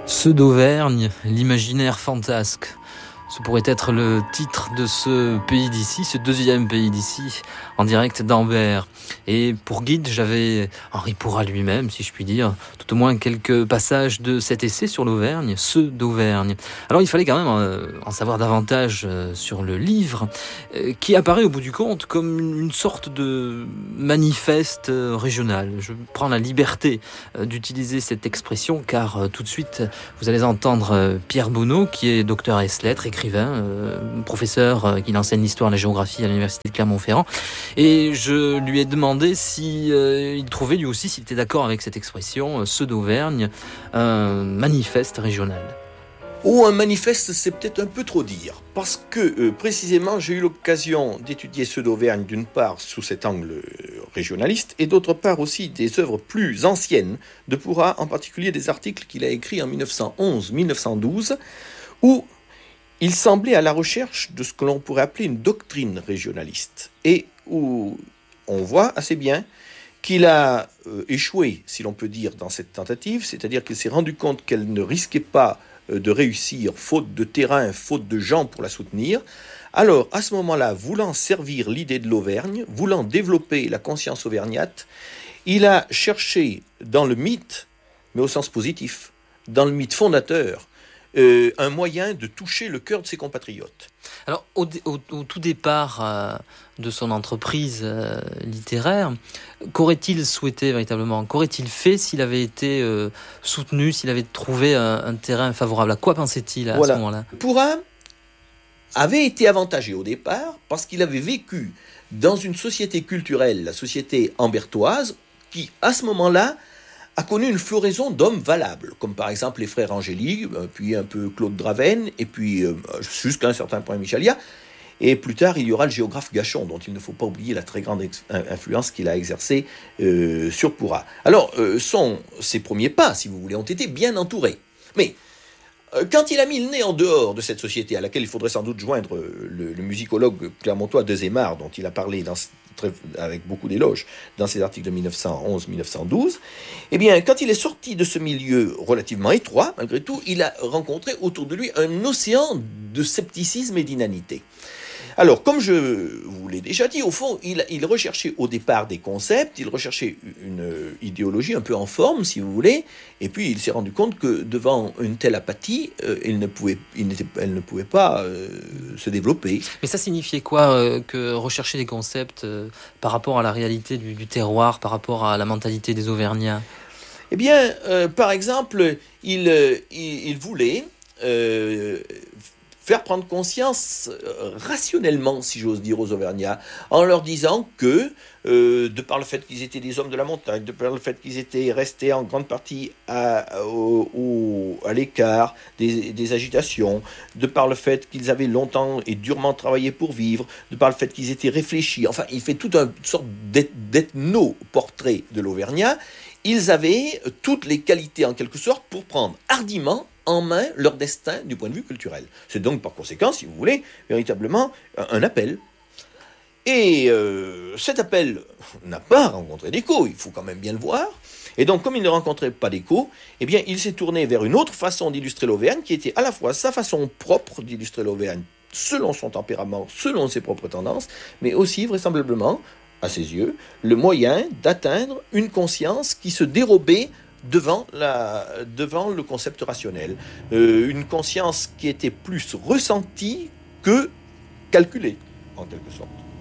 Ceux d'Auvergne, l'imaginaire fantasque. Ce pourrait être le titre de ce pays d'ici, ce deuxième pays d'ici, en direct d'Ambert. Et pour guide, j'avais Henri Pourrat lui-même, si je puis dire, tout au moins quelques passages de cet essai sur l'Auvergne, ceux d'Auvergne. Alors il fallait quand même en savoir davantage sur le livre, qui apparaît au bout du compte comme une sorte de manifeste régional. Je prends la liberté d'utiliser cette expression, car tout de suite, vous allez entendre Pierre Bonneau, qui est docteur ès lettres, écrivain, professeur qui enseigne l'histoire et la géographie à l'université de Clermont-Ferrand. Et je lui ai demandé si il trouvait lui aussi, s'il était d'accord avec cette expression, ceux d'Auvergne, un manifeste régional. Ou un manifeste, c'est peut-être un peu trop dire, parce que précisément j'ai eu l'occasion d'étudier ceux d'Auvergne d'une part sous cet angle régionaliste et d'autre part aussi des œuvres plus anciennes de Pourrat, en particulier des articles qu'il a écrits en 1911-1912, où il semblait à la recherche de ce que l'on pourrait appeler une doctrine régionaliste, et où on voit assez bien qu'il a échoué, si l'on peut dire, dans cette tentative, c'est-à-dire qu'il s'est rendu compte qu'elle ne risquait pas de réussir, faute de terrain, faute de gens pour la soutenir. Alors, à ce moment-là, voulant servir l'idée de l'Auvergne, voulant développer la conscience auvergnate, il a cherché dans le mythe, mais au sens positif, dans le mythe fondateur, un moyen de toucher le cœur de ses compatriotes. Alors, au tout départ de son entreprise littéraire, qu'aurait-il souhaité véritablement ? Qu'aurait-il fait s'il avait été soutenu, s'il avait trouvé un terrain favorable ? À quoi pensait-il à ce moment-là ? Pourrat avait été avantagé au départ parce qu'il avait vécu dans une société culturelle, la société ambertoise, qui, à ce moment-là, a connu une floraison d'hommes valables, comme par exemple les frères Angéli, puis un peu Claude Draven, et puis jusqu'à un certain point Michalia. Et plus tard, il y aura le géographe Gachon, dont il ne faut pas oublier la très grande influence qu'il a exercée sur Pourrat. Alors, ses premiers pas, si vous voulez, ont été bien entourés. Mais quand il a mis le nez en dehors de cette société, à laquelle il faudrait sans doute joindre le musicologue clermontois Dezémar, dont il a parlé avec beaucoup d'éloges dans ses articles de 1911-1912, eh bien, quand il est sorti de ce milieu relativement étroit, malgré tout, il a rencontré autour de lui un océan de scepticisme et d'inanité. Alors, comme je vous l'ai déjà dit, au fond, il recherchait au départ des concepts, il recherchait une idéologie un peu en forme, si vous voulez, et puis il s'est rendu compte que devant une telle apathie, elle ne pouvait pas se développer. Mais ça signifiait quoi que rechercher des concepts par rapport à la réalité du terroir, par rapport à la mentalité des Auvergnats ? Eh bien, par exemple, il voulait faire prendre conscience rationnellement, si j'ose dire, aux Auvergnats, en leur disant que, de par le fait qu'ils étaient des hommes de la montagne, de par le fait qu'ils étaient restés en grande partie à l'écart des agitations, de par le fait qu'ils avaient longtemps et durement travaillé pour vivre, de par le fait qu'ils étaient réfléchis, enfin, il fait toute une sorte d'ethno-portrait de l'Auvergnat. Ils avaient toutes les qualités, en quelque sorte, pour prendre hardiment en main leur destin du point de vue culturel. C'est donc par conséquent, si vous voulez, véritablement un appel. Et cet appel n'a pas rencontré d'écho, il faut quand même bien le voir. Et donc, comme il ne rencontrait pas d'écho, eh bien, il s'est tourné vers une autre façon d'illustrer l'Auvergne, qui était à la fois sa façon propre d'illustrer l'Auvergne, selon son tempérament, selon ses propres tendances, mais aussi, vraisemblablement, à ses yeux, le moyen d'atteindre une conscience qui se dérobait devant le concept rationnel. Une conscience qui était plus ressentie que calculée, en quelque sorte.